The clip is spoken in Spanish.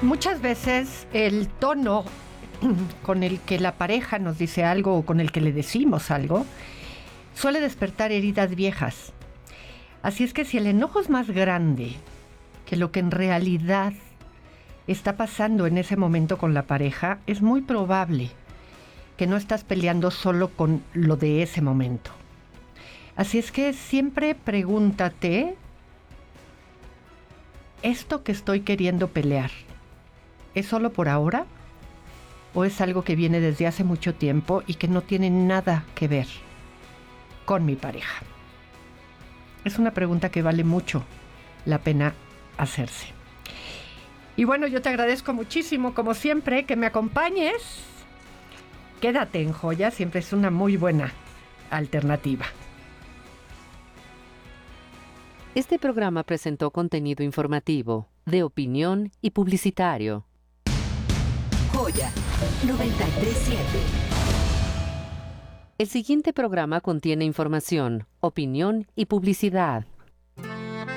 Muchas veces el tono con el que la pareja nos dice algo o con el que le decimos algo suele despertar heridas viejas. Así es que si el enojo es más grande que lo que en realidad está pasando en ese momento con la pareja, es muy probable que no estás peleando solo con lo de ese momento. Así es que siempre pregúntate, ¿esto que estoy queriendo pelear es solo por ahora? ¿O es algo que viene desde hace mucho tiempo y que no tiene nada que ver con mi pareja? Es una pregunta que vale mucho la pena hacerse. Y bueno, yo te agradezco muchísimo, como siempre, que me acompañes. Quédate en Joya, siempre es una muy buena alternativa. Este programa presentó contenido informativo, de opinión y publicitario. Joya 93.7. El siguiente programa contiene información, opinión y publicidad.